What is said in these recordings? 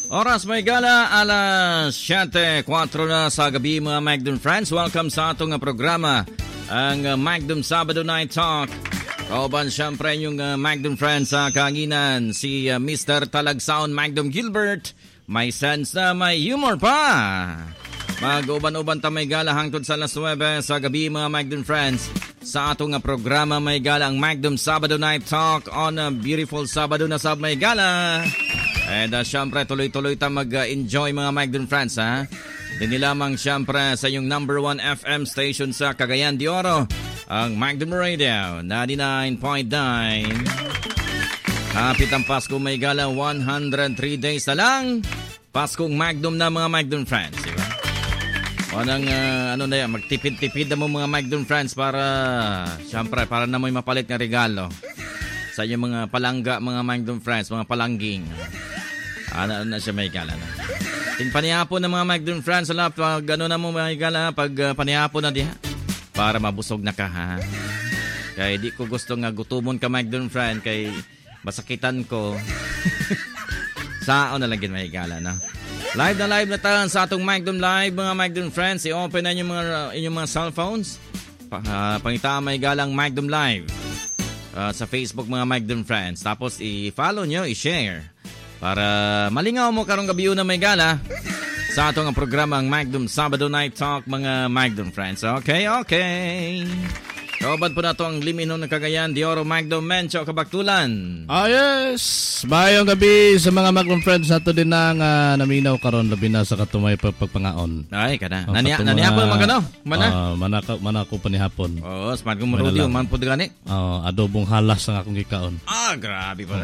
Oras may gala, alas 7:04 na sa gabi mga Magdum Friends. Welcome sa atong programa, ang Magdum Sabado Night Talk. Kauban siyempre yung Magdum Friends sa kaanginan, si Mr. Talagsaon Magdum Gilbert. May sense na may humor pa. Mag-uban-uban ta may gala hangtod sa alas 9 sa gabi mga Magdum Friends. Sa atong programa may gala ang Magdum Sabado Night Talk on a beautiful Sabado na sa may gala. And syempre tuloy-tuloy ta mag-enjoy mga Magdum Friends ha. Dini lamang syempre sa yung number 1 FM station sa Cagayan de Oro, ang Magdum Radio 99.9. Kapit ang Pasko may gala, 103 days na lang. Paskong Magdum na mga Magdum Friends, di ba? Wanang magtipid-tipid na mo mga Magdum Friends para syempre para na may mapalit na regalo sa inyong mga palangga mga Magdum Friends, mga palangging. Ano na siya may gala na. Ting panihapon ng mga Magdum Friends, pag ano na mo may gala, pag panihapon na diha, para mabusog na ka ha. Kaya di ko gusto nga gutumon ka Magdum Friend, kay masakitan ko. Sao na lang gin may gala na. Live na tayo sa atong Magdum Live mga Magdum Friends. I-open na inyong mga cellphones. Pangita may galang Magdum Live sa Facebook mga Magdum Friends. Tapos i-follow nyo, i-share. Para malingaw mo karong gabi na may gala sa atong programang Magdum Sabado Night Talk mga Magdum Friends. Okay. Kauban po na ito ang Limino ng Cagayan de Oro, Magdum Mencho Kabaktulan. Yes! Mayong gabi sa mga Magdum Friends nato din na naminaw karon labi na sa katumay pagpangaon. Ay, kada. Nanihapon naman ka no? Manako panihapon. Oo, smart kong marudi. Man po gani. Adobong halas ang akong gikaon. Grabe pa.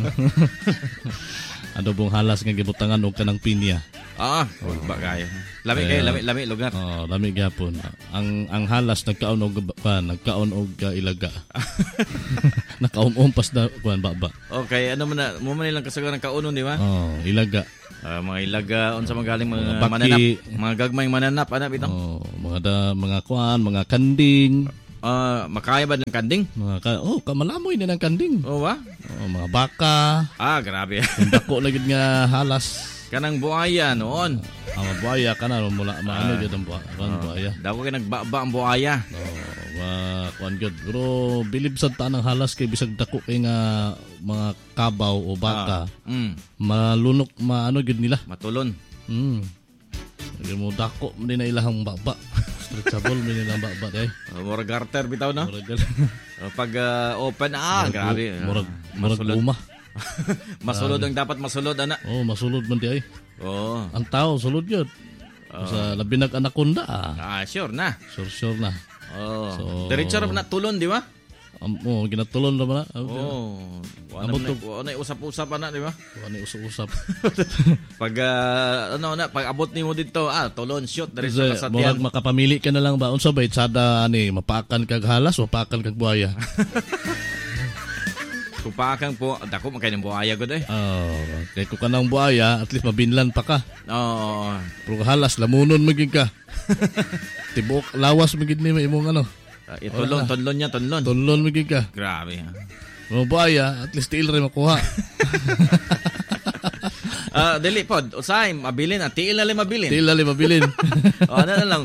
Adobong halas nga gibutangan og kanang pinya. Ba kayo. Lami lugar. Lami gyapon. Ang halas nagkaon og ilaga. Nakaumpas na kuan baba. Okay, ano mo man nilang kasagaran kaunon di ba? Ilaga. Mga ilaga unsa magaling mga mananap, mga gagmayng mananap ana bitong. Mga kuan, mga kanding. Makaya ba ng kanding? Kamalamoy na ng kanding. Ba? Mga baka. Grabe. Dako lagid nga halas. Kanang buaya noon. Buaya kana mula maano gyud ang buaya. Dako kay nagbaba ang buaya. Kuan gyud. Pero bilib sad ta nang halas kay bisag dako kay nga mga kabaw o baka. Malunok maano gyud nila. Matulon. Lagi mo dako din na ilahang baba. Stretchable mo nilang baba day. Murag garter bitaw no? Pag open grabe. Murag uma. Masulod ang dapat masulod ana. Masulod man di ay. Ang tao sulod gyud. Sa labi nag anaconda. Sure na. Sure na. So, diretso ra na tulon di ba? Ginatulon ra man. Ano usap-usap ana di ba? Ano usap-usap. Pag pag abot nimo dito, tulon shoot diretso ka sa tiyan. Makapamili ka na lang ba unsa ba itsada mapakan kag halas o mapakan kag buaya? Kupakang po, dako man kay ng buaya gud eh. Kay ko kanang buaya, at least mabinlan pa ka. Pero halas lamunon magig ka. Tibok lawas magid ni imong ano. Tonlon niya. Tonlon magig ka. Grabe. Mga buaya, at least tiil rin makuha. Dili pod, usay mabilin, tiil na lang mabilin. Tiil na lang mabilin. Ano na lang.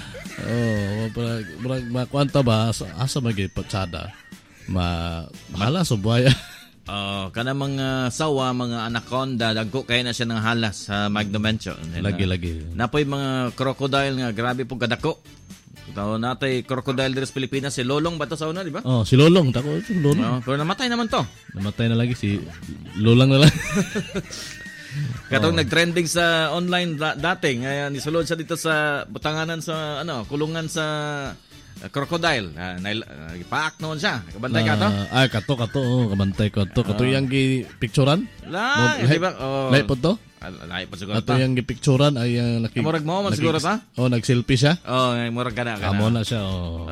Makwanta ba asa magig patsada? Mahalas o buhaya. Kana mga sawa, mga anaconda, dagko kay na siya ng halas sa Magdum Mencho. Lagi. Napoy mga crocodile nga grabe po kadako. Tawo natay crocodile dito sa Pilipinas, si Lolong ba to sa una, di ba? Si Lolong, tako si Lolong. Pero namatay naman to. Namatay na lagi si Lolang na lang. Katong nagtrending sa online dating, nisulod siya dito sa butanganan sa kulungan sa crocodile. Ipaak noon siya. Kabantay ka to? Kato. Kabantay ko to. Kato yung gipicturan? Di ba? Lahi po to? Lahi po siguro ta. Kato yung gipicturan ay murag mo man siguro ta? Nag-selfie siya? Murag ka na. Amo na siya.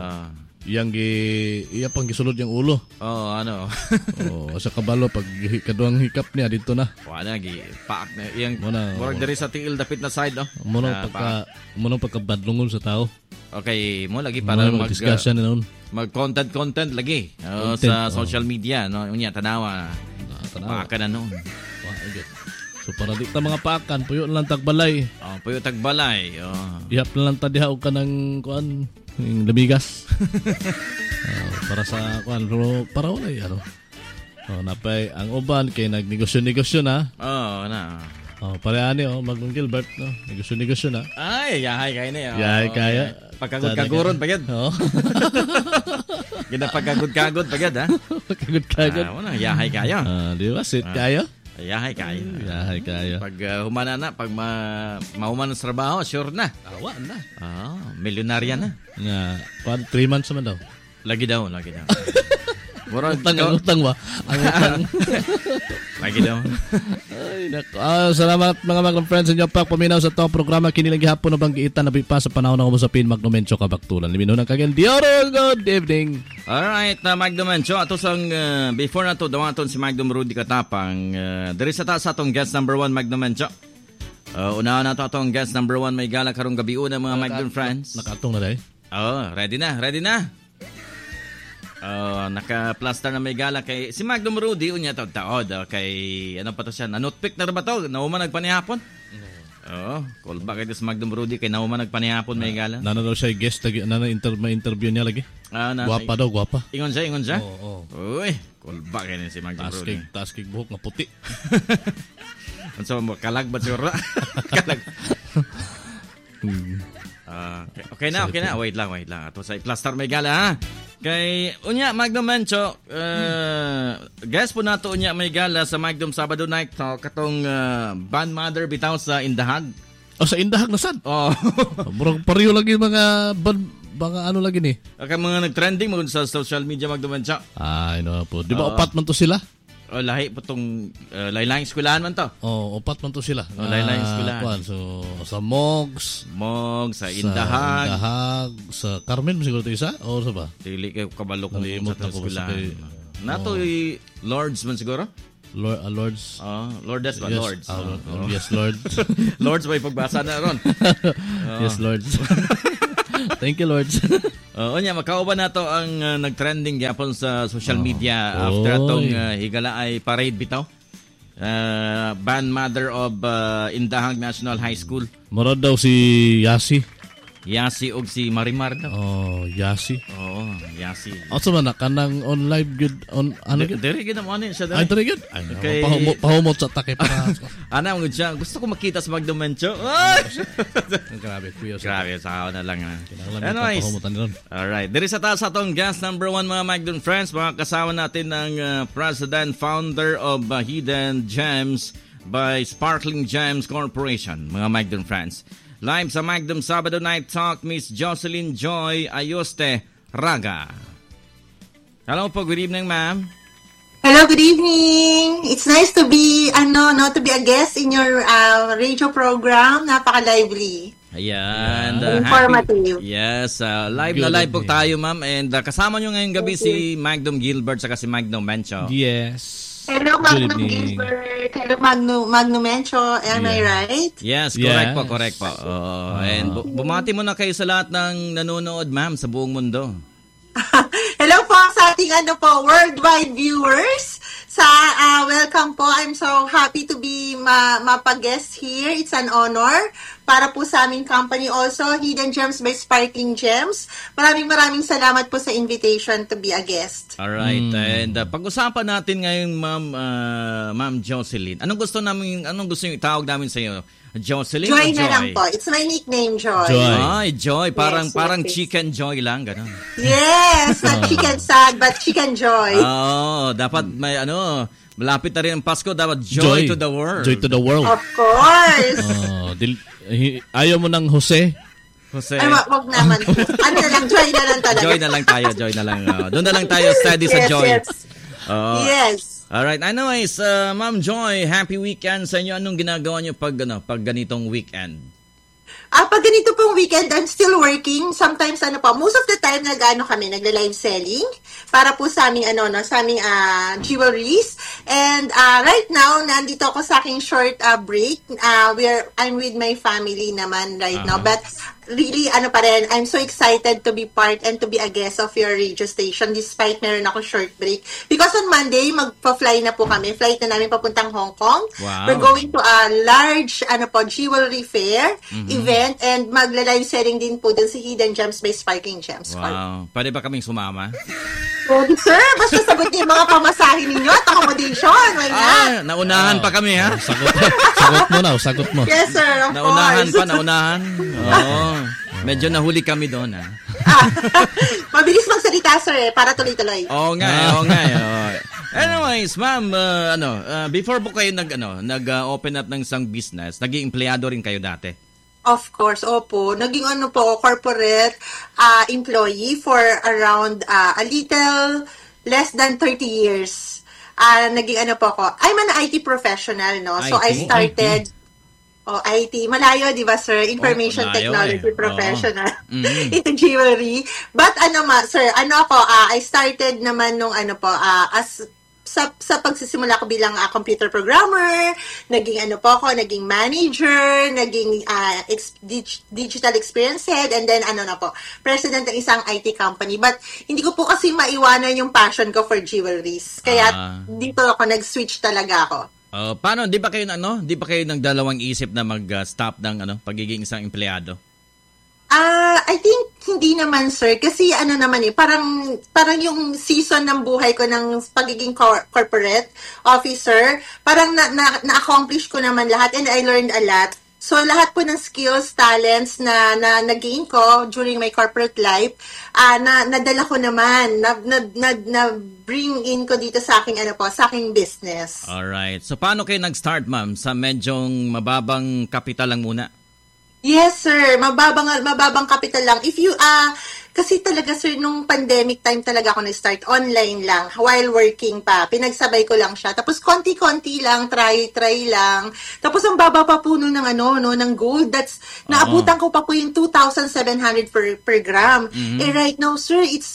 Iya pang gisulod yung ulo. Sa kabalo pag kaduang hikap niya dito na. Wala paak na iyang murag diri sa tiil dapit na side Muna pagkabadlungon sa tao. Okay, mo lagi para mag-discussion na noon. Mag-content lagi sa social media, no? Unya tanawa. Paaka na noon. So para di ta mga paakan, puyo na lang tagbalay. Puyo tagbalay. Ihap na lang ta diha og kanang kuan, yung lamigas. Para sa kuan, pero para walay ano. Napay ang uban kay nagnegosyo-negosyo na. Na. Pareani Magnum Gilbert no. Negosyo-negosyo na. Ay, yahay kaya na. Yahay kaya. Pagkagod-kaguron pagad. Gina pagkagod-kagod pagad ha. Pagkagod-kagod. Wala yahay kaya. Di ba sit kaya? Yahay kaya. Yahay kaya. Pag humana na, pag mauman sa trabaho, sure na. Awa na. Milyonarya na. Nga, 3 months naman daw. Lagi daw. Utang ba? Ang utang. Lagi daw. Ay, salamat mga Magnum friends inyo pa paminaw sa itong programa kinilang gihapon na bang giitan na pa sa panahon na kumusapin Magnum Mencho kabaktulan. Liminaw ng kagel Dioro. Good evening. Alright, Magnum Mencho. Ato sang before na to, dawaton si Magnum Rudy Katapang. Diri sa taas atong guest number 1 Magnum Mencho. Unahan na to atong guest number 1 may gala karong gabi una mga Magnum friends. Nakatong na dahil? Ready na. Naka-plaster na may gala kay si Magnum Rudy unya taod kay ano pa to siya nanotpick na ba to nauman nagpanihapon callback kay si Magnum Rudy kay nauman nagpanihapon may gala nana daw siya guest lagi may interview niya lagi gwapa ingon siya oo uy callback kay si Magnum Rudy taskig buhok nga puti unsa mo kalag ba siguro kalag okay na wait lang ato sa plaster may gala ha. Kay unya Magnum Mencho, guest po nato unya may gala sa Magnum Sabado Night Talk katong band mother bitaw sa Indahag. Sa Indahag na sad. Murag pareho lagi mga ano lagi ni. Kay mga nagtrending mo sa social media Magnum Mencho. No po. Di ba upat man to sila? Lahi po tong laylaing eskwelahan man to. Upat man to sila. Laylaing eskwelahan. So sa Mogs, sa Indahag, sa Carmen siguro to isa o sa ba? Dili kay kabalo kung sa eskwelahan. Nato Lords man siguro? Lords. Lordes ba? Yes. Lords. Yes, Lords. Lords ba pagbasa na ron? Yes, Lords. Thank you, Lords. Makauban na to ang nagtrending yapon sa social media after atong higala ay parade bitaw. Band mother of Indahag National High School. Marad daw si Yasi og si Marimar daw. Yasi. Yasi. Also man kanang on live good on ano gid? Diri gid mo siya diri. Ay diri gid. Ay pahumot sa take para. Ana mo siya. Gusto ko makita sa Magnum Mencho. Grabe kuya. Grabe sa na lang. Anyways. Alright. Diri sa taas atong guest number 1 mga Magnum friends, mga kasama natin ng president founder of Hidden Gems by Sparkling Gems Corporation, mga Magnum friends. Live sa Magnum Sabado Night Talk, Miss Jocelyn Joy Ayoste Raga. Hello po, good evening, ma'am. Hello, good evening. It's nice to be to be a guest in your radio program. Napaka-lively. Ayan. Informative. Yes, live na live po tayo, ma'am. And kasama nyo ngayong gabi si Magnum Gilbert saka si Magnum Mencho. Yes. Hello, Magnum Gilbert. Hello, Magnum Mencho. Am I right? Yes, correct po. And bumati mo na kayo sa lahat ng nanonood, ma'am, sa buong mundo. Hello po sa ating worldwide viewers. Welcome po. I'm so happy to be mapag-guest here. It's an honor para po sa aming company also, Hidden Gems by Sparkling Gems. Maraming salamat po sa invitation to be a guest. Alright. And pag-usapan natin ngayon, Ma'am Jocelyn. Anong gusto yung itawag namin sa iyo? Jocelyn Joy o Joy? na lang po. It's my nickname, Joy. Ay, Joy. Parang chicken Joy lang, gano'n. Yes, not chicken sad, but chicken joy. Dapat may malapit na rin ang Pasko, dapat joy to the world. Joy to the world. Of course. Ayaw mo ng Jose? Ay, wag naman. Joy na lang talaga. Joy na lang. Doon na lang tayo steady sa joy. Yes. Alright, anyways, Ma'am Joy, happy weekend sa inyo. Anong ginagawa nyo pag ganitong weekend? Pag ganito pong weekend, I'm still working. Sometimes, most of the time, kami, nagla-live selling para po sa aming, jewelries. And right now, nandito ako sa aking short break. I'm with my family naman right now. But really, pa rin, I'm so excited to be part and to be a guest of your radio station despite meron ako short break. Because on Monday, magpa-fly na po kami. Flight na namin papuntang Hong Kong. Wow. We're going to a large, jewelry fair event and magla-live selling din po dun si Hidden Gems by Sparking Gems. Wow. Pwede ba kaming sumama? Pwede, sir. Basta sagot niyo yung mga pamasahin ninyo at accommodation. Why not? Naunahan pa kami, ha? Sagot mo. Yes, sir. Of Naunahan course. naunahan. Oo. Medyo nahuli kami doon, ha? Mabilis magsalita, sir, para tuloy-tuloy. Oo nga. Anyways, ma'am, before po kayo nag-open up ng isang business, naging empleyado rin kayo dati? Of course, opo. Naging corporate employee for around a little less than 30 years. Naging ako. I'm an IT professional, no? So I started IT. Malayo, di ba, sir? Information technology professional. Ito jewelry. But sir, I started naman nung as sa pagsisimula ko bilang computer programmer, naging naging manager, naging digital experience head, and then president ng isang IT company. But hindi ko po kasi maiwanan yung passion ko for jewelries. Kaya dito ako nag-switch talaga ako. Paano? Di ba kayo nagdalawang isip na mag-stop ng pagiging isang empleyado? I think hindi naman, sir, kasi parang yung season ng buhay ko ng pagiging corporate officer, parang na-accomplish ko naman lahat and I learned a lot. So lahat po ng skills, talents na na-gain ko during my corporate life, nadala ko naman, na bring in ko dito sa aking sa aking business. Alright. So paano kayo nag-start, ma'am? Sa medyong mababang kapital lang muna? Yes, sir. Mababang kapital lang. If you, kasi talaga, sir, nung pandemic time talaga ako nag-start. Online lang, while working pa. Pinagsabay ko lang siya. Tapos, konti-konti lang, try lang. Tapos, ang baba pa po ng ng gold. Naabutan ko pa po yung 2,700 per gram. Right now, sir, it's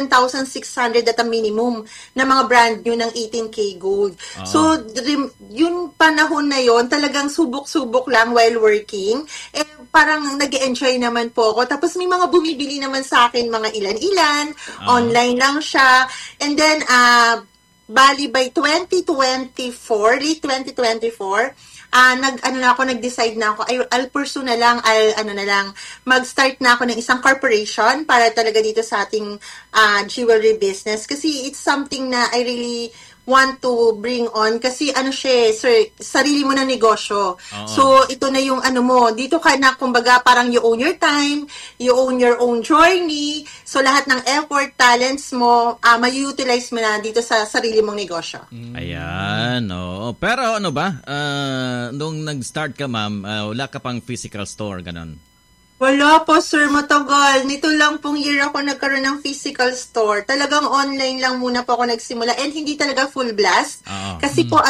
7,600 at a minimum na mga brand new ng 18K gold. So, yung panahon na yon talagang subok-subok lang while working. Parang nag-enjoy naman po ako. Tapos may mga bumibili naman sa akin, mga ilan-ilan. Online lang siya. And then, bali by 2024, late 2024, nag-decide na ako, I'll pursue na lang, mag-start na ako ng isang corporation para talaga dito sa ating jewelry business. Kasi it's something na I really want to bring on kasi sir, sarili mo na negosyo. So, ito na yung dito ka na, kumbaga, parang you own your time, you own your own journey. So, lahat ng effort, talents mo, ma-utilize mo na dito sa sarili mong negosyo. Ayan, oo. Pero nung nag-start ka, ma'am, wala ka pang physical store, ganon? Wala po, sir. Matagal. Nito lang pong year ako nagkaroon ng physical store. Talagang online lang muna po ako nagsimula and hindi talaga full blast. Kasi po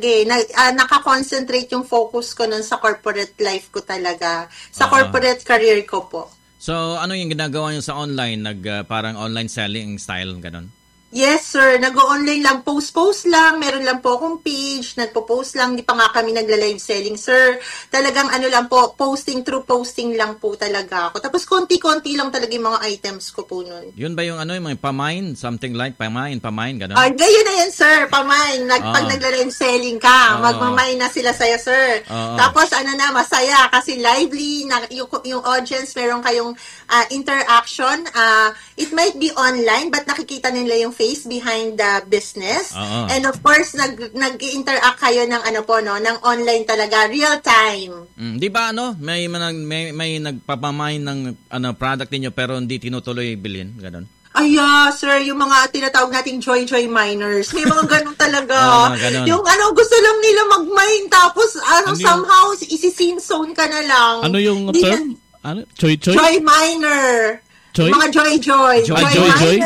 nakakoncentrate yung focus ko nun sa corporate life ko talaga. Sa corporate career ko po. So, ano yung ginagawa nyo sa online? Parang online selling style, ganon? Yes, sir. Nag-online lang. Post lang. Meron lang po akong page. Nagpo-post lang. Di pa nga kami nagla-live selling, sir. Talagang lang po, posting lang po talaga ako. Tapos konti-konti lang talaga yung mga items ko po nun. Yun ba yung yung mga pamine? Something like pamine, gano'n? Ay, gayon na yan, sir. Pamine. Pag nagla-live selling ka, magmamine na sila sa'yo, sir. Tapos masaya kasi lively. Yung audience, meron kayong interaction. It might be online, but nakikita nila yung face behind the business. And of course, nag-interact kayo ng ng online talaga, real time. Di ba may nagpapamine ng product niyo pero hindi tinutuloy bilhin, ganon? Sir, yung mga tinatawag nating joy miners. May mga ganun talaga. Ganun. Yung gusto lang nila mag-mine tapos somehow isi-scene zone ka na lang. Ano yung term? Joy? Joy miner. Joy? Mga joy. Joy?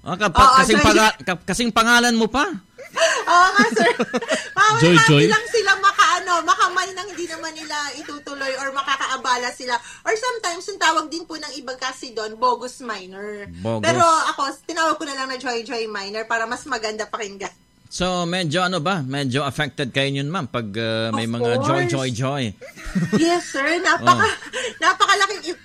Kasing pangalan mo pa. Oo nga, sir. Joy. lang sila makamay nang hindi naman nila itutuloy or makakaabala sila. Or sometimes, yung tawag din po ng iba kasi doon, bogus miner. Pero ako, tinawag ko na lang na joy miner para mas maganda pakinggan. So, medyo medyo affected kayo yun, ma'am, pag may mga joy. Yes, sir. Napakalaking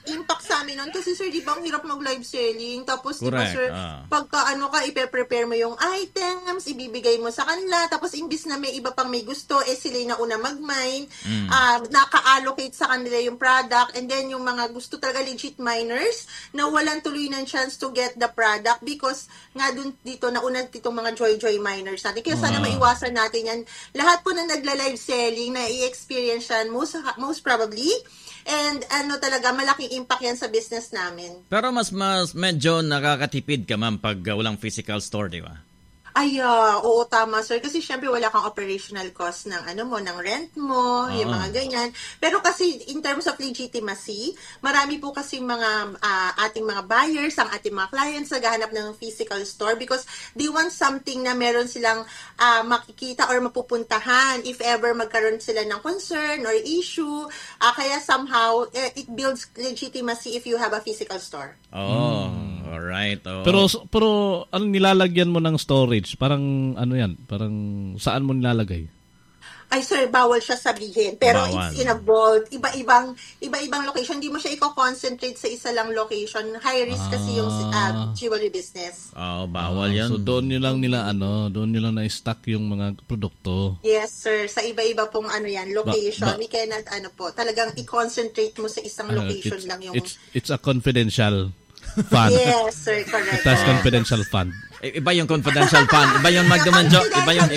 impact sa amin nun kasi sir, di ba ang hirap mag-live selling? Tapos di ba Correct, sir, pagka ipe-prepare mo yung items, ibibigay mo sa kanila, tapos imbis na may iba pang may gusto, sila yung nauna mag-mine, naka-allocate sa kanila yung product, and then yung mga gusto talaga legit miners na walang tuloy ng chance to get the product because nga dito nauna ditong mga joy miners natin. Kaya sana maiwasan natin yan. Lahat po na nagla-live selling na i-experience yan most probably. And talaga, malaking impact yan sa business namin. Pero mas medyo nakakatipid ka, ma'am, pag walang physical store, di ba? Oo, tama, sir. Kasi syempre wala kang operational cost ng ng rent mo, yung mga ganyan. Pero kasi in terms of legitimacy, marami po kasi mga ating mga buyers, ang ating mga clients naghahanap ng physical store because they want something na meron silang makikita or mapupuntahan if ever magkaroon sila ng concern or issue. Kaya somehow, it builds legitimacy if you have a physical store. Alright. Pero ano nilalagyan mo ng storage? Parang yan? Parang saan mo nilalagay? Ay sir, bawal siya sabihin. Pero bawal. It's in a vault. Iba-ibang location. Hindi mo siya i-concentrate sa isa lang location. High risk kasi yung jewelry business. Bawal yan. So doon nyo lang na-stock yung mga produkto. Yes sir, sa iba-iba pong location. We cannot talagang i-concentrate mo sa isang location lang yung... It's a confidential fund. Yes sir, correct. It has confidential fund. Iba yung confidential fund. Iba yung Magdamanjo. Iba yun.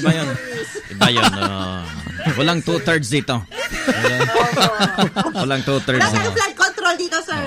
Walang 2/3 dito. Walang 2/3. Wala tayong flood control dito, sir.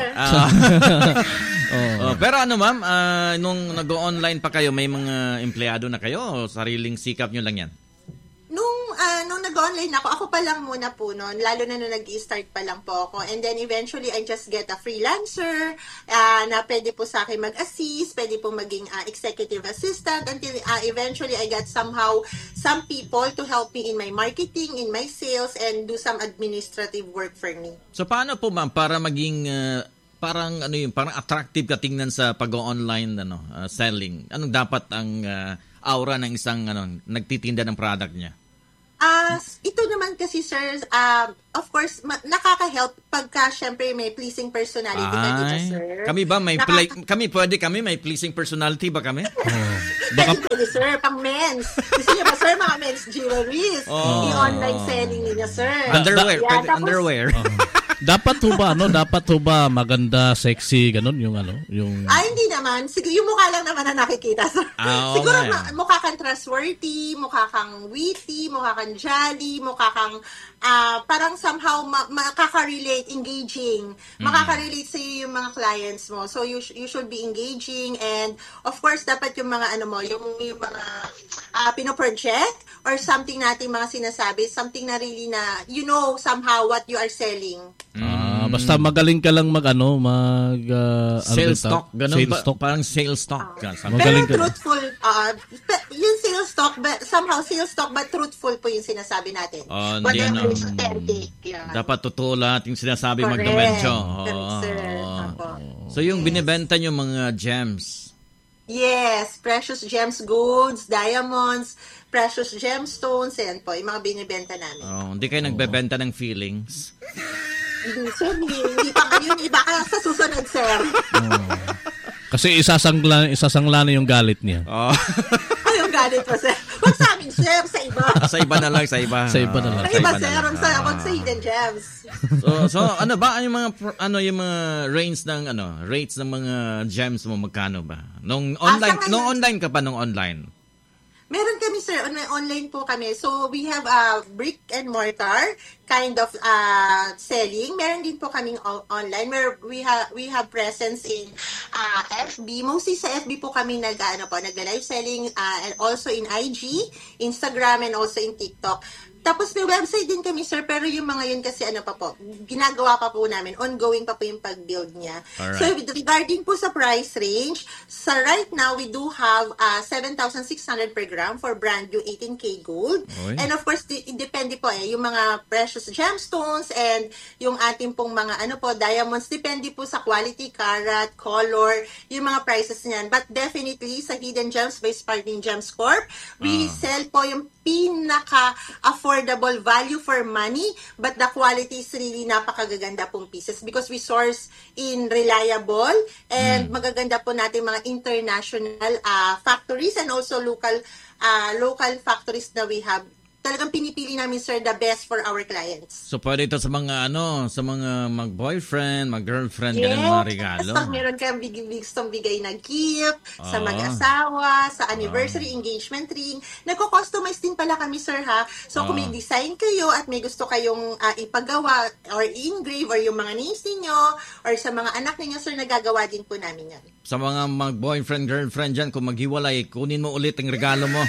Pero ma'am, nung nag-online pa kayo, may mga empleyado na kayo o sariling sikap nyo lang yan? Nung nag-online ako pa lang muna po noon, lalo na nung nag-i-start pa lang po ako. And then eventually, I just get a freelancer na pwede po sa akin mag-assist, pwede po maging executive assistant until eventually I got somehow some people to help me in my marketing, in my sales, and do some administrative work for me. So paano po ma'am para maging parang attractive ka tingnan sa pag-online selling? Anong dapat ang aura ng isang nagtitinda ng product niya? Ito naman kasi sir, of course, nakaka-help pagka syempre may pleasing personality ka dito, sir. Kami ba may may pleasing personality ba kami? Pwede sir, pang men's. Gusto niyo ba sir mga men's jewelries? I-online selling niya sir. Underwear, underwear. Dapat ho ba maganda, sexy, ganun yung hindi naman. Siguro yung mukha lang naman na nakikita, sir. Siguro mukha kang trustworthy, mukha kang witty, mukha kang jolly, mukha kang parang somehow makaka-relate, engaging. Makaka-relate sa iyo yung mga clients mo. So you should be engaging, and of course dapat yung mga yung mga pino-project or something nating mga sinasabi, something na really na somehow what you are selling. Basta magaling ka lang sales talk, ganun sales talk. Parang sales talk. Pero truthful, yung sales talk, but somehow sales talk, but truthful po yung sinasabi natin. Whatever is authentic. Yeah. Dapat totoo lahat yung sinasabi Magdamanjo. So yung binibenta nyo mga gems. Yes, precious gems, golds, diamonds, precious gemstones, yan po, yung mga binibenta namin. Hindi kayo nagbebenta ng feelings? Hindi, sir. Hindi pa ngayon. Iba ka sa susunod, sir. Kasi isasangla na yung galit niya. Yung galit pa, sir. Huwag sa amin, sir. Sa iba. Sa iba na lang, sa iba. Sa iba na lang. Sa iba, sir. Huwag sa hidden gems. So ano ba yung mga rates ng mga gems mo, magkano ba? Nung online ka pa, nung online. Meron kami, sir. Online po kami. So, we have a brick and mortar kind of selling. Meron din po kaming online where we have presence in FB. Mostly sa FB po kami nag-live selling and also in IG, Instagram, and also in TikTok. Tapos may website din kami, sir, pero yung mga yun kasi ginagawa pa po namin, ongoing pa po yung pag-build niya. Alright. So regarding po sa price range, right now we do have 7,600 per gram for brand new 18K gold. Oy. And of course, depende po yung mga precious gemstones and yung ating pong mga diamonds, depende po sa quality, carat, color, yung mga prices niyan. But definitely sa Hidden Gems by Sparkling Gems Corp, we sell po yung pinaka-affordable affordable value for money, but the quality is really napakagaganda pong pieces because we source in reliable and magaganda po natin mga international factories and also local factories na we have. Talagang pinipili namin, sir, the best for our clients. So, pwede ito sa mga sa mga mag-boyfriend, mag-girlfriend, ganun mga regalo. Yes, meron kang gustong bigay na gift sa mag-asawa, sa anniversary, engagement ring. Nagko-customize din pala kami, sir, ha? So, kung may design kayo at may gusto kayong ipagawa or engrave or yung mga names ninyo or sa mga anak ninyo, sir, nagagawa din po namin yan. Sa mga mag-boyfriend, girlfriend dyan, kung maghiwalay, kunin mo ulit ang regalo mo.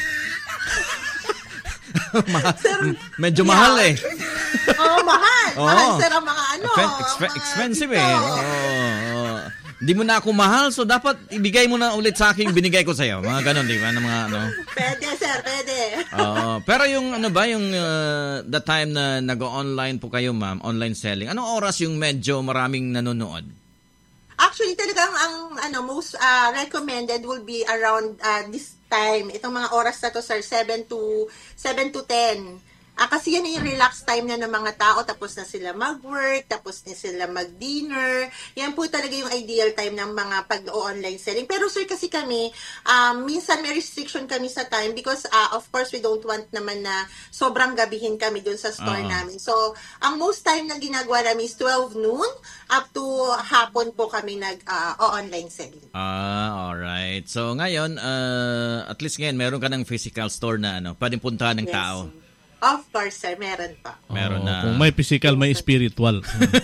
Medyo mahal eh. Mahal. Mahal, sir, ang mga expensive eh. Hindi mo na ako mahal, so dapat ibigay mo na ulit sa akin binigay ko sa'yo. Mga ganon, di ba? Na mga, Pwede, sir, pwede. Pero yung the time na nag-online po kayo, ma'am, online selling, anong oras yung medyo maraming nanonood? Actually, talagang ang most recommended will be around this time. Itong mga oras na to, sir, 7 to 10. Kasi yan yung relax time na ng mga tao, tapos na sila mag-work, tapos na sila mag-dinner. Yan po talaga yung ideal time ng mga pag-online selling. Pero sir, kasi kami, minsan may restriction kami sa time because of course we don't want naman na sobrang gabihin kami dun sa store namin. So, ang most time na ginagawa namin is 12 noon up to hapon po kami nag-online selling. Alright. So ngayon, at least ngayon, meron ka ng physical store na pwedeng puntahan ng tao. Of course, sir. Meron pa. Meron na. Kung may physical, may spiritual.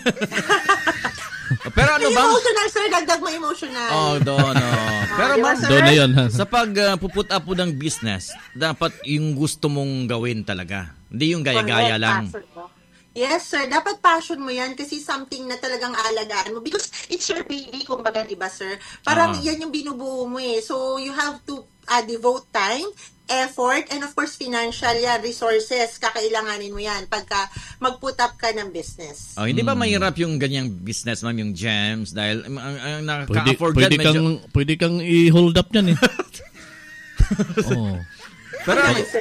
Pero ano bang... Emotional, sir. Dagdag mo emotional. Doon. Pero ma'am, doon na yun. Sa pag-puput up po ng business, dapat yung gusto mong gawin talaga. Hindi yung gaya-gaya lang. Yes, sir. Dapat passion mo yan kasi something na talagang aalagaan mo. Because it's your baby, kumbaga, diba, sir? Parang yan yung binubuo mo eh. So, you have to devote time, effort, and of course, financial resources. Kakailanganin mo yan pagka mag-put up ka ng business. Hindi ba mahirap yung ganyang business, ma'am, yung gems? Dahil ang nakaka-afford yan medyo... Pwede kang i-hold up yan eh. Pero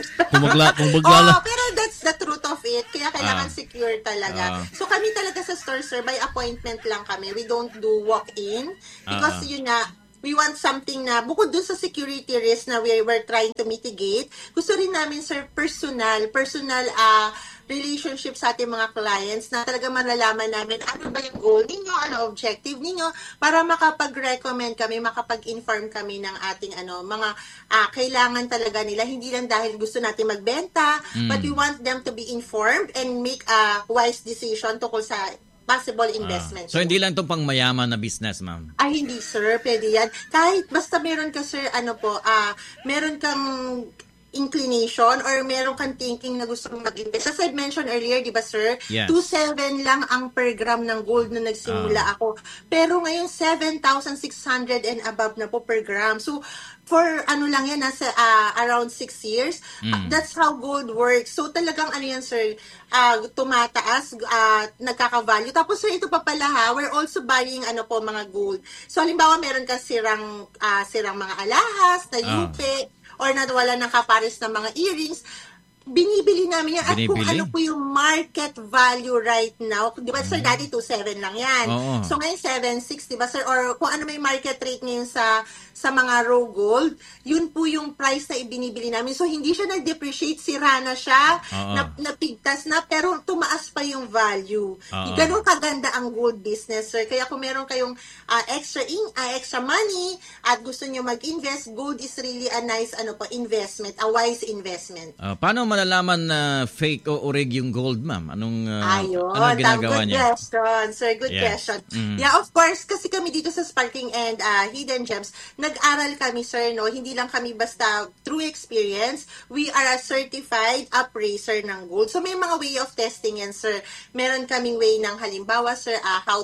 pero that's the truth of it. Kaya kailangan secure talaga. So kami talaga sa store, sir, by appointment lang kami. We don't do walk-in because yun nga, we want something na bukod dun sa security risk na we're trying to mitigate, gusto rin namin, sir, personal relationship sa ating mga clients na talaga malalaman namin ano ba yung goal ninyo, ano objective ninyo, para makapag-recommend kami, makapag-inform kami ng ating mga kailangan talaga nila. Hindi lang dahil gusto natin magbenta, but we want them to be informed and make a wise decision tungkol sa possible investment. So, hindi lang itong pang mayaman na business, ma'am? Hindi, sir. Pwede yan. Kahit basta meron ka, sir, meron kang inclination or meron kang thinking na gusto mong mag-invest. As I mentioned earlier, di ba, sir? Yes. 2.7 lang ang per gram ng gold na nagsimula ako. Pero ngayon, 7,600 and above na po per gram. So, for lang yan, nasa around 6 years, that's how gold works. So, talagang yan, sir, tumataas, nagkaka-value. Tapos, sir, ito pa pala we're also buying mga gold. So, halimbawa, meron ka sirang mga alahas, na yupe, or wala ng kapares na mga earrings, binibili namin yan. At kung ano po yung market value right now, di ba, sir, dati 2.7 lang yan. So, ngayon 7.6, di ba, sir? Or kung ano may market rate ngayon sa mga raw gold, yun po yung price na ibinibili namin. So, hindi siya nag-depreciate, sira na siya, napigtas na, pero tumaas pa yung value. Ganun kaganda ang gold business, sir. Kaya kung meron kayong extra money at gusto nyo mag-invest, gold is really a nice investment, a wise investment. Paano malalaman na fake o orig yung gold, ma'am? Anong ginagawa niya? Good question, sir. Good question. Yeah, of course, kasi kami dito sa Sparkling and Hidden Gems, nag-aral kami, sir, hindi lang kami basta through experience. We are a certified appraiser ng gold. So, may mga way of testing yan, sir. Meron kaming way ng halimbawa, sir, how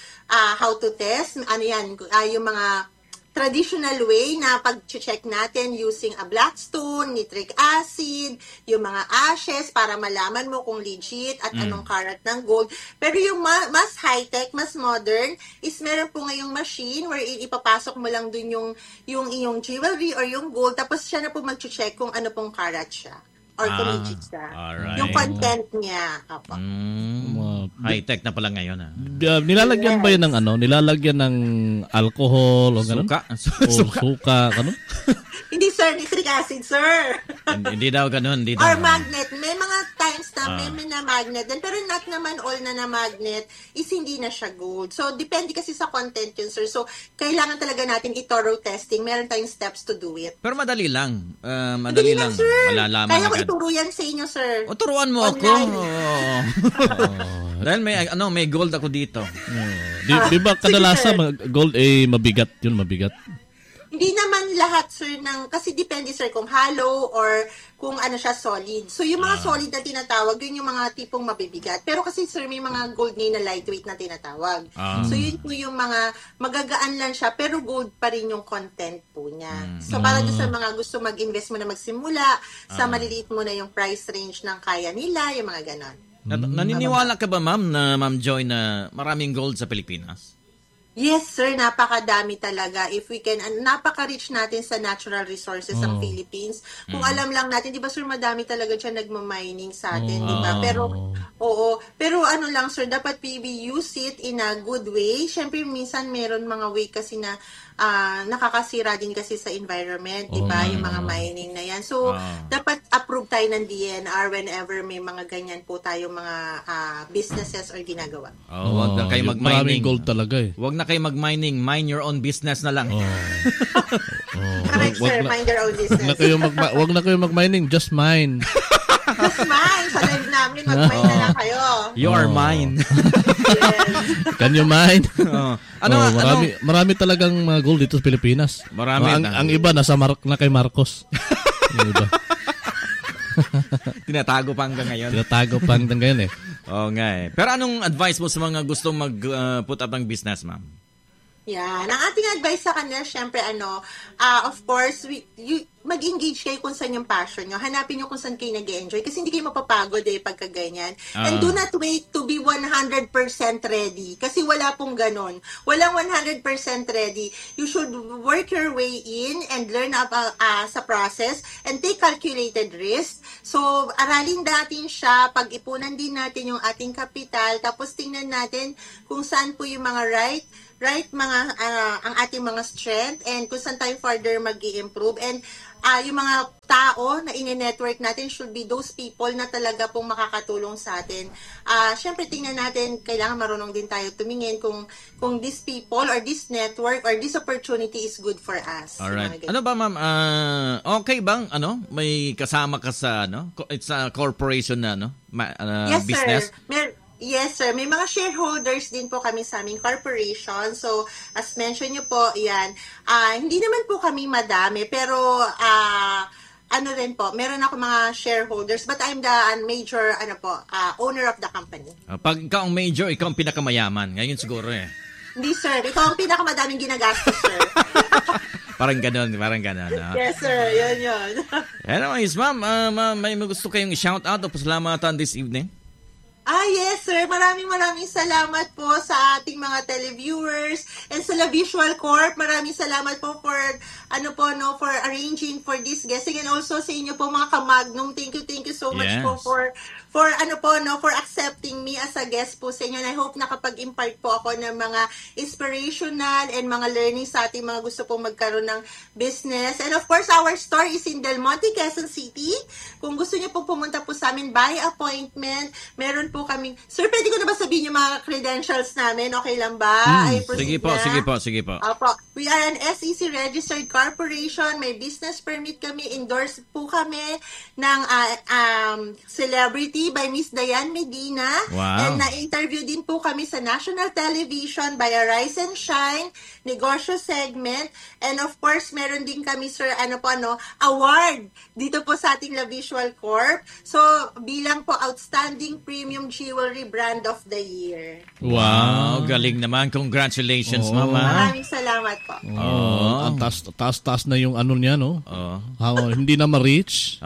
to test. Yung mga traditional way na pag-check natin using a blackstone, nitric acid, yung mga ashes para malaman mo kung legit at anong karat ng gold. Pero yung mas high-tech, mas modern, is meron po ngayong machine where ipapasok mo lang dun yung iyong jewelry or yung gold, tapos siya na po mag-check kung ano pong karat siya. or collegiate siya. Alright. Yung content niya. Apo. High-tech na pala ngayon. Nilalagyan ba yun ng Nilalagyan ng alcohol o gano'n? Suka, gano'n? Hindi, sir. Nitric acid, sir. Hindi daw ganun. Or magnet. May mga times na may na magnet din. Pero not naman all na magnet is hindi na siya gold. So, depende kasi sa content yun, sir. So, kailangan talaga natin i-thorough testing. Meron tayong steps to do it. Pero madali lang. Madali lang. Sir. Malalaman Kaya ko agad. ituro yan sa inyo, sir. O, turuan mo ako. Dahil may gold ako dito. Di ba kadalasan gold mabigat yun, mabigat? Hindi naman lahat, sir, kasi depende, sir, kung hollow or kung siya solid. So, yung mga solid na tinatawag, yun yung mga tipong mabibigat. Pero kasi, sir, may mga gold na lightweight na tinatawag. So, yun po yung mga magagaan lang siya, pero gold pa rin yung content po niya. So, para doon sa mga gusto mag-invest mo na magsimula, sa maliliit mo na yung price range ng kaya nila, yung mga ganon. Naniniwala ka ba, Ma'am Joy, na maraming gold sa Pilipinas? Yes, sir. Napakadami talaga. If we can, napaka-rich natin sa natural resources ang Philippines. Kung alam lang natin, di ba, sir, madami talaga dyan nagmamining sa atin, di ba? Pero, pero lang, sir, dapat we use it in a good way. Siyempre, minsan meron mga way kasi na nakakasira din kasi sa environment, di ba? Yung mga mining na yan. So, dapat approve tayo ng DNR whenever may mga ganyan po tayong mga businesses or ginagawa. Huwag na kayo mag-mining. Maraming gold talaga eh. Huwag na kayo mag-mining. Mind your own business na lang. Correct, sir. Mind your own business. Huwag na kayo mag-mining. Just mine. Just mine. Sa live namin, mag-mine na lang kayo. You are mine. Can you mine? Marami talagang mga gold dito sa Pilipinas. Marami. Ang iba nasa na kay Marcos. Yung iba. Tinatago pa hanggang ngayon eh. Oo nga eh. Pero anong advice mo sa mga gustong mag-put up ng business, ma'am? Yan. Ang ating advice sa kanila, syempre, of course, mag-engage kayo kung saan yung passion nyo. Hanapin nyo kung saan kayo nag-enjoy kasi hindi kayo mapapagod pagka ganyan. And do not wait to be 100% ready kasi wala pong ganon. Walang 100% ready. You should work your way in and learn sa process and take calculated risk. So, aralin natin siya, pag-ipunan din natin yung ating kapital, tapos tingnan natin kung saan po yung mga right ang ating mga strength and kung saan tayo further mag-i-improve and yung mga tao na in-network natin should be those people na talaga pong makakatulong sa atin. Syempre tingnan natin, kailangan marunong din tayo tumingin kung these people or this network or this opportunity is good for us. Alright. Ano ba, ma'am? Okay bang may kasama ka sa it's a corporation na yes, business? Sir. Yes, sir. May mga shareholders din po kami sa aming corporation. So, as mentioned nyo po, yan. Hindi naman po kami madami, pero rin po, meron ako mga shareholders, but I'm the major owner of the company. Pag ikaw ang major, ikaw ang pinakamayaman. Ngayon siguro eh. Hindi, sir. Ikaw ang pinakamadaming ginagastos, sir. Parang ganon. Yes, sir. Yun. Anyways, ma'am, may gusto kayong i-shout out o pasalamatan this evening? Yes, sir. Maraming salamat po sa ating mga televiewers and sa La Visual Corp. Maraming salamat po for for arranging for this guesting and also sa inyo po mga ka-Magnum. Thank you so much po for accepting me as a guest po sa inyo. And I hope nakapag-impart po ako ng mga inspirational and mga learning sa ating mga gusto pong magkaroon ng business. And of course, our store is in Del Monte, Quezon City. Kung gusto niyo po pumunta po sa amin by appointment, meron po kaming... Sir, pwede ko na ba sabihin yung mga credentials namin? Okay lang ba? Sige po. Opo. We are an SEC registered corporation. May business permit kami. Endorsed po kami ng celebrity by Miss Diane Medina. Wow. And na-interview din po kami sa national television by Rise and Shine, negosyo segment. And of course, meron din kami, sir, award dito po sa ating La Visual Corp. So, bilang po Outstanding Premium Jewelry Brand of the Year. Wow, galing naman. Congratulations, mama. Maraming salamat po. Ang taas na yung niya, no? Hindi na ma-reach.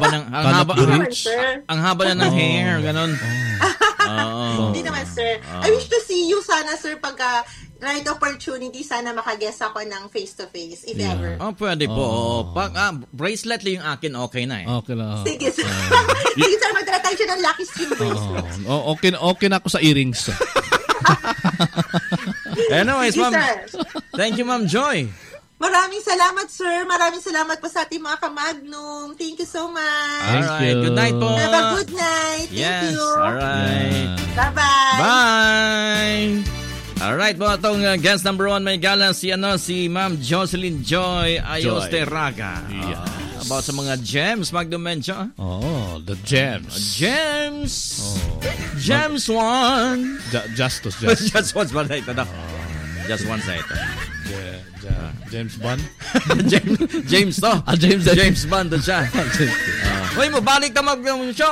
Ang haba na ng hair, ganon. Hindi naman, sir. I wish to see you sana, sir, pagka right opportunity, sana makaguess ako ng face-to-face, if ever. Oh, pwede po. Bracelet lang yung akin, okay na eh. Okay lang. Sige, sir. Sige, sir, magdala tayo siya ng Lucky String bracelet. Okay na ako sa earrings. Anyways, Sige, ma'am. sir. Thank you, Ma'am Joy. Maraming salamat, sir. Maraming salamat po sa ating mga ka-Magnum. Thank you so much. Alright, good night po. Have a good night. Thank you. Alright. Bye-bye. Bye! Alright po, itong guest number 1 may gala si Ma'am Jocelyn Joy Ayosteraga. About sa mga gems, Magnum Mencho. Oh, the gems. Gems! Gems 1! Just. Just once ba na ito na? Just once na ito. James Bond? James to. James Bond to siya. Uy, mo balik na Magnum Mencho.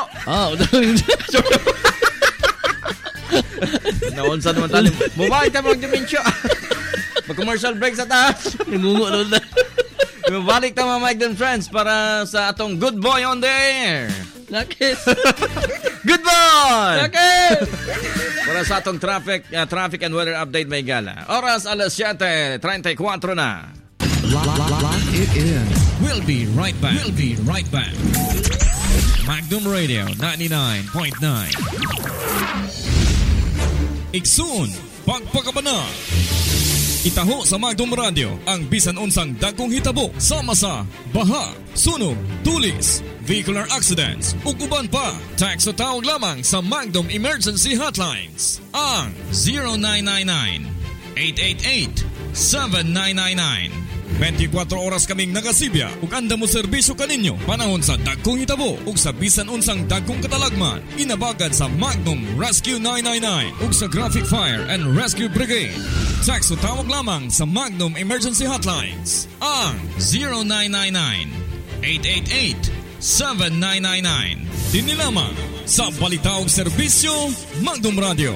Naunsa naman tayo. Mubalik na Magnum Mencho. Mag-commercial break sa taas. Nangungulo na. Mubalik na mga Magnum friends para sa atong Good Boy on the Air. Lakis. Good boy! Lakis! Para sa atong traffic and weather update may gala. Oras alas 7:34 na. Lock it in. We'll be right back. Magnum Radio 99.9. Iksun, pagpakabana. Itaho sa Magnum Radio ang bisan unsang dagkong hitabo sama sa baha, sunog, tulis, vehicular accidents, ug uban pa. Text o tawag lamang sa Magnum Emergency Hotlines. Ang 0999-888-7999. 24 oras kaming nagasibya ug anda mo serbisyo kaninyo panahon sa dagkong hitabo ug sa bisan unsang dagkong katalagman. Inabagad sa Magnum Rescue 999 ug sa Graphic Fire and Rescue Brigade. Text o tawag lamang sa Magnum Emergency Hotlines. Ang 0999-888-7999. Dini lamang sa Balitaog Serbisyo Magnum Radio.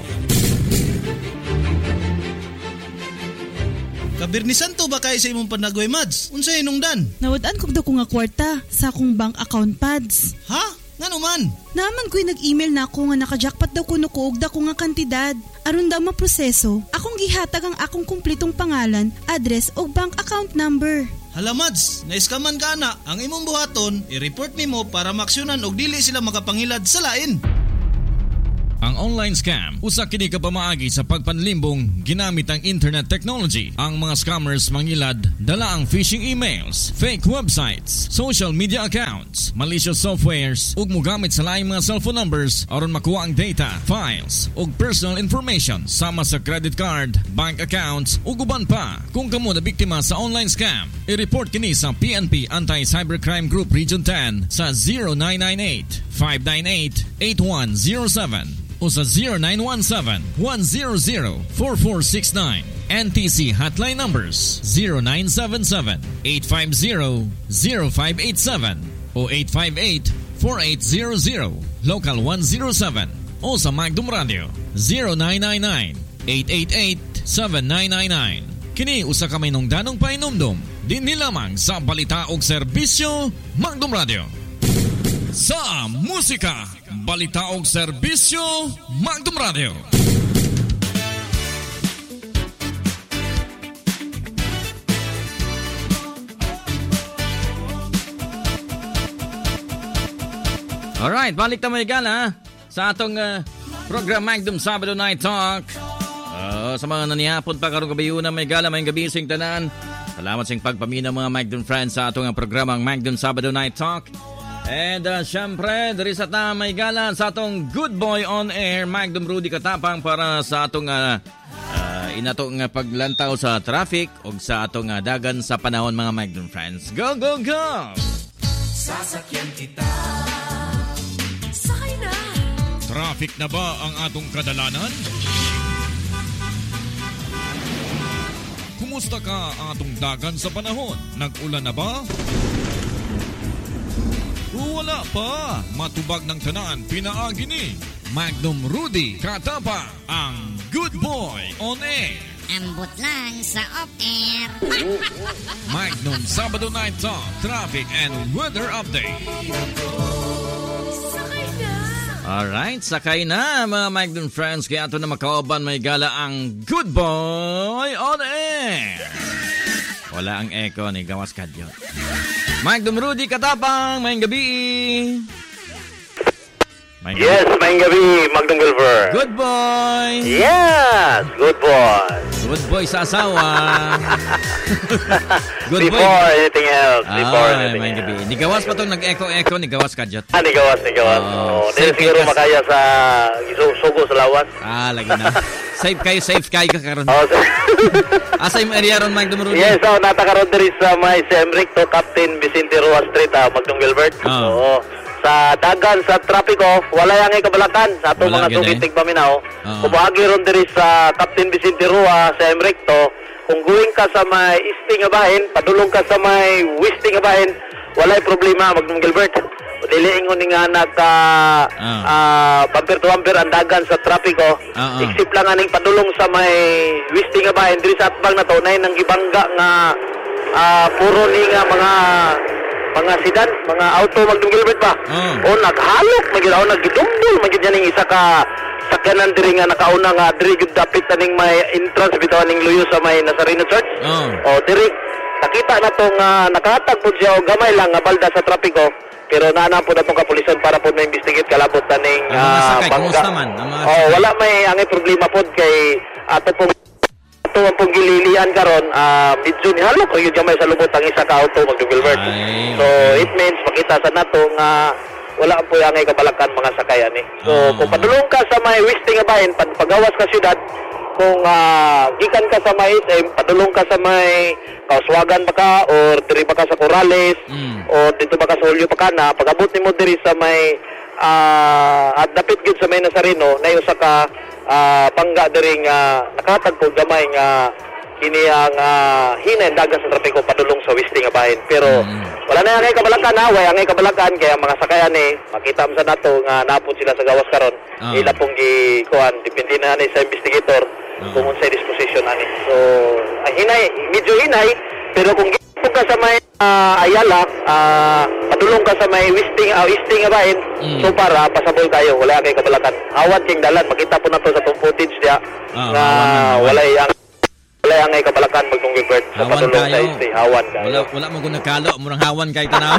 Kabirnisan to ba kayo sa imong panagway, Mads? Unsay inungdan? Nawadaan ko daw ko nga kwarta sa akong bank account pads. Ha? Ngano man? Naman ko'y nag-email na ako nga nakajackpot daw ko nukuog da ko nga kantidad. Aron daw maproseso, akong gihatag ang akong kumpletong pangalan, address o bank account number. Hala, Mads, naiskaman ka na. Ang imong buhaton, i-report nimo para maksyonan og dili sila makapangilad sa lain. Ang online scam, usa kini ka pamaagi sa pagpanlimbong ginamit ang internet technology. Ang mga scammers mangilad dala ang phishing emails, fake websites, social media accounts, malicious softwares ug mogamit sa laing mga cellphone numbers aron makuha ang data, files ug personal information sama sa credit card, bank accounts ug uban pa. Kung kamo na biktima sa online scam, i-report kini sa PNP Anti-Cybercrime Group Region 10 sa 0998-598-8107 o sa 0917-100-4469. NTC hotline numbers 0977-850-0587 o 858-4800, local 107 o sa Magnum Radio 0999-888-7999. Kini usa ka may nungdanong painumdum din nilamang sa balita og serbisyo Magnum Radio. Sa musika, balita og serbisyo Magnum Radio. Alright, balik na may gala sa atong program Magnum Sabado Night Talk. Sa mga nanihapon pa karong gabi una may gala, may gabi sing tanan. Salamat sa pagpamina mga Magnum friends sa atong programang Magnum Sabado Night Talk. And syempre, diri sa may gala sa atong Good Boy on Air, Magnum Rudy Katapang para sa atong inatong paglantaw sa traffic o sa atong dagan sa panahon mga Magnum friends. Go, go, go! Sasakyan kita. Sakay na. Traffic na ba ang atong kadalanan? Kumusta ka ang atong dagan sa panahon? Nag-ulan na ba? Wala pa. Matubag ng tanan, pinaagi ni Magnum Rudy Katapa, ang Good Boy on Air. Ambot lang sa off-air. Magnum Sabado Night Talk, Traffic and Weather Update. Sakay na. Alright, sakay na mga Magdon friends. Kaya ito na makauban may gala ang Good Boy on Air. Wala ang echo ni Gawas Kadyo. Magdon Rudy Katapang, mayang gabi. Yes, mayang gabi, Magdon Gilbert. Good boy. Yes, good boy. Good boy sa asawa. Good before boy. anything else. Before anything mayang gabi. else. Ni Gawas pa itong nag-echo-echo ni Gawas Kadyo. Ni Gawas. Dahil siguro makaya sa sugo sa lawas. Lagi na. Safe kayo kakaroon. Asa yung area ron, Magdon Rudy? Yes, natakaroon din sa may Semric to Captain Vicente Rua Street, Magdon Gilbert. Oo. Sa dagan sa trapiko, wala yang kabalakan sa ato mga tugitig paminaw. Kumagi ron diri sa Captain Vicente Rua sa Emrecto, kung going ka sa may east nga bahin, padulong ka sa may west nga bahin, walay problema Magdon Gilbert. Dili ingon nga naka bumper to bumper ang dagan sa trapiko. Except lang aning padulong sa may west nga bahin diri sa atbang na to nay nang gibangga nga puro ni nga mga sedan, mga auto Magdon Gilbert ba? O naghalok, naggidumbol, ning isa ka sakyanan diri nga nakauna nga diri gud dapit aning may entrance bitaw aning luyo sa may Nazareno Church. O diri nakita na tong nakahatag pud siya og gamay lang nga balda sa trapiko. Pero naana po na itong kapulisan para po na-investigate kalabot na ning bangga. Wala may angay problema po kay ato ang pong gililian karon medyo nihalok o yun gamay sa lubot ang isa ka auto Magdon Gilbert. So it means makita sa nato nga wala po yung angay kabalakan mga sakayan So kung padulong ka sa may west nga bahin, pagawas ka syudad, kung gikan ka sa may SM, padulong ka sa may Kauswagan ba ka or diri ba ka sa Corrales o dito ba ka sa Julio pa ka na pag-abot nimo diri sa may at dapit gid sa may Nazareno na usa ka bangga diri nga nakahatag po gamay nga kini ang hinay dagan sa trapiko padulong sa west nga bahin. Pero wala na angay kabalakan way angay kabalakan kaya mga sakayan makita mo sa nato nga napod sila sa gawas karon. Ila pong gikuan depende na sa investigator kung sa disposition So hinay medyo hinay pero kung gipon ka sa may Ayala padulong ka sa may west nga bahin so para pasabol kayo wala kay kabalakan awat king dalan makita po nato sa tong footage dia nga walay angay kabalakan Magdon Gilbert sa padulong sa este hawan kayo wala mo gud nakalo murang hawan kay tanaw.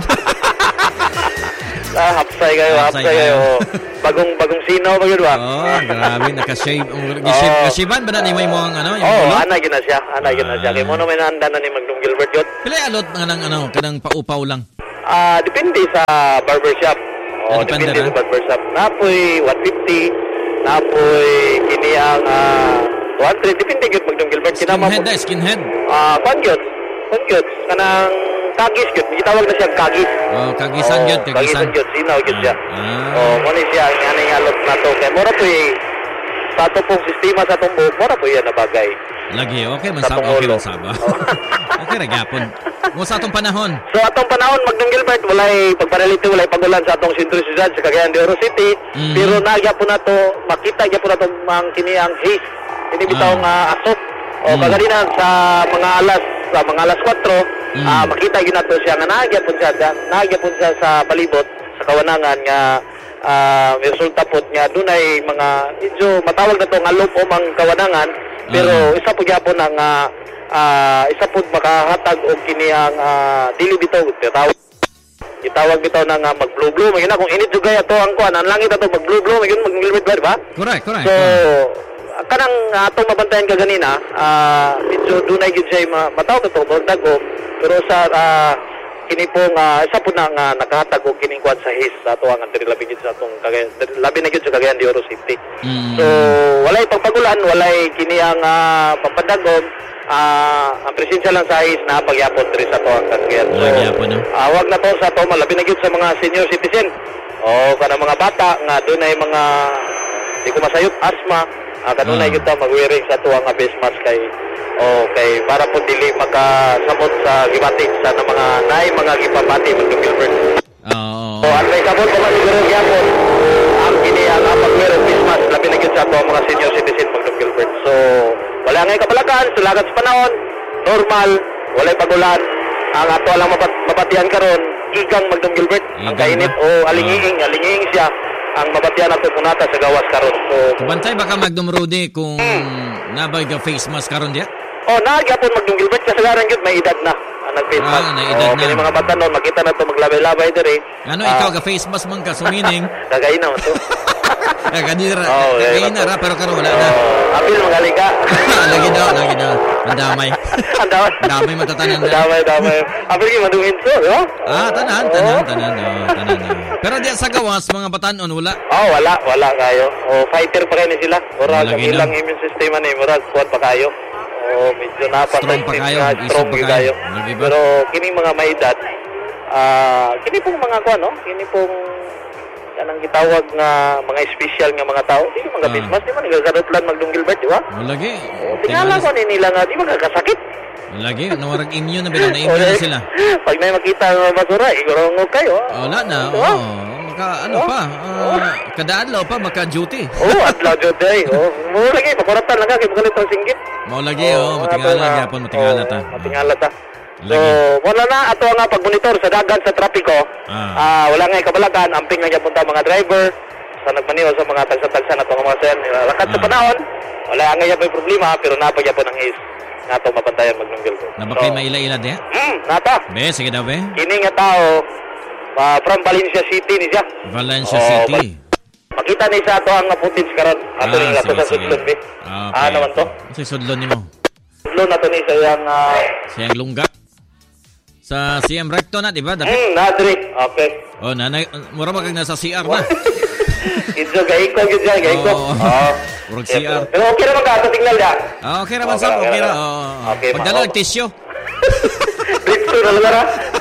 Hapsay kayo. Bagong sinaw ba yun ba? Grabe, naka-shave. Kashiban ba na ni may mga anay gina siya. Kaya mo naman naanda na ni Magdon Gilbert yun. Pilay alot nga kanang paupaw lang? Depende sa barbershop. Depende sa barbershop. Napoy 150, napoy kini ang 100. Depende yun Magdon Gilbert. Skinhead? Pangyot. Kanang kagis yun. Gitawag na siya kagis. Kagisan yun. Sinaw yun siya. Muna siya. Ang alot na to. Kaya mura po sa ito pong sistema sa itong buhok, mura po yan na bagay. Lagi, okay man saba. Okay lang saba. Okay ragapon. Mo sa atong panahon. So atong panahon, Magdon Gilbert, walay pagparality, walay pagulan sa atong sentro siyudad sa Cagayan de Oro City. Pero nagya po na to, makita nagya po na to ang kini ang haze. Kini bitaw nga asok. O kagalinan sa mga alas 4, makita yun nato siya nga nagya po siya sa palibot sa kawanangan nga may resulta po nga dunay mga medyo matawag na to nga lupom ang kawanangan pero isa po gyapon ang isa po makahatag og kini ang dili bitaw gitawag bitaw na nga mag-blue magina kung init jugay ato ang kuan ang langit ato mag-blue magin mag-limit ba? Correct. So kanang atong mabantayan ka ganina medyo dunay gid siya matawag to dago pero sa kini pong isa po nang nakahatag og kining kuan sa his sa ato ang diri labi gid sa atong labi na gid sa Cagayan de Oro City. So walay pagpagulan, walay kini ang papadagom ang presensya lang sa his na pagyapon diri sa ato ang Cagayan. So wag na to sa ato labi na gid sa mga senior citizen o kanang mga bata nga dunay mga di ko masayop asma kanunay gyud ta mag-wearing sa ato ang face mask kay para po dili makasabot sa gibati sa mga mga gipamati Magdon Gilbert. So alay kabot pa siguro gyapon ang kini ang pag-wear face mask labi na gyud sa ato ang mga senior citizen Magdon Gilbert. So wala ngay kabalakan sulagat sa panahon normal walay pagulan ang ato lang mapatian karon igang Magdon Gilbert ang kainit o alinging siya ang mabatian nato punata sa gawas karon. So Kabantay baka Magnum Rudy kung nabay ka face mask karon diya? nagyapon Magnum Gilbert kasagaran gyud may edad na. Nag-face mask. na edad na. Kini mga bata noon makita na to maglabay-labay dire. Ano ikaw ka face mask man ka sumining? Kagay na to. Kanira. Kanina ra pero karon wala na. Apil magaling ka. Lagi daw. Andamay. Andamay matatanan na. Damay. Apil gi madungin so, yo? Tanan. Pero diya sa gawas mga batanon wala. Wala kayo. Fighter pa kayo sila. Murag ang ilang immune system ni murag kuat pa kayo. Medyo strong pa kayo, strong kayo. Pero kini mga may edad, kini pong mga kuan, no? Kini pong kanang gitawag nga mga special nga mga tao. Di mga Christmas, di man nagkakadotlan Magnum Gilbert, di ba? Lagi. Tingala ko nila nga, di magkakasakit. Lagi, nawarag immune na bilang na-immune na sila. Pag may makita ng basura, igorongog kayo. Wala na, kada-adlaw pa, maka-duty. Adlaw duty. Mo lagi, pakuratan lang ka, kaya magalit ang singgit. Mo lagi, matingala ta. Matingala ta. So, wala na ato nga pag-monitor sa dagan sa trapiko. Wala nga kabalagan, amping nga punta mga driver sa nagmaniho sa mga tagsa-tagsa na itong mga sen. Lakad sa panahon, wala nga may problema, pero napagya po ng is. Nato mabantayan Magnum Gilbert. Nabakay maila-ila diya? Nata. Be, sige daw be. Kini nga tao, from Valencia City ni siya. Valencia City. Makita ni sa ato ang footage karon. Ato ning lato sa sudlon be. Naman to? Sa sudlon nimo. Sudlon nato ni sayang sayang lungga. Sa CM Recto na, di ba? Nadri. Okay. Mura ba kang nasa CR na? Idyo, gaiko. Murag CR. Pero okay naman ka, sa signal niya. Okay naman, sir. Okay na. Pagdala, nag-tissue. Dito na lang,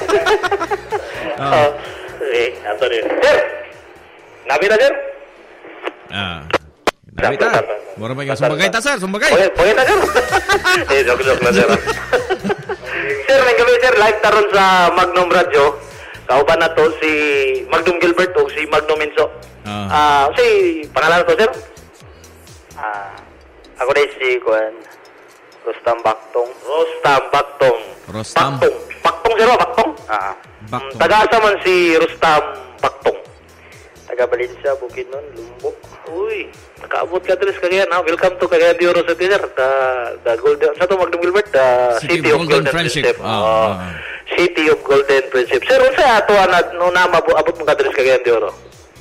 ato rin. Sir! Nabi na, sir? Nabi ta. Mura ba yung sumbagay ta, sir? Sumbagay. Pwede ta, sir. Joke na, sir. Sir, may gabi, sir. Live taron sa Magnum Radio. Kauban na to si Magnum Gilbert o si Magnum Minso. Pangalan na to, sir? Ako na si Rustam Baktong. Baktong, sir, Baktong? Taga-asa man si Rustam Baktong. Taga-Valencia, Bukidnon, Lumbo. Uy, nakaabot ka tres Cagayan. Welcome to Cagayan de Oro City, sir. The Golden, sa to Magnum Gilbert, the City of Golden Friendship. City of Golden Friendship. Sir, unsa ato no na abot mo ka tres Cagayan de Oro?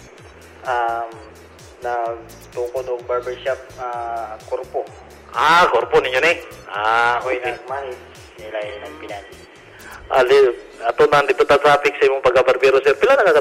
Tukod og barbershop Corpo. Corpo ninyo ni. Ako'y nagmanit nila yung nagpinan. Ato na dito ta traffic sa imong pagka-barbero, sir. Pila na